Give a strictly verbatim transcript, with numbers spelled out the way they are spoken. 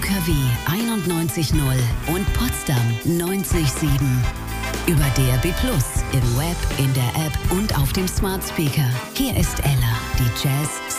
K W einundneunzig null und Potsdam neunzig sieben. Über D A B plus, im Web, in der App und auf dem Smart Speaker. Hier ist Ella, die Jazz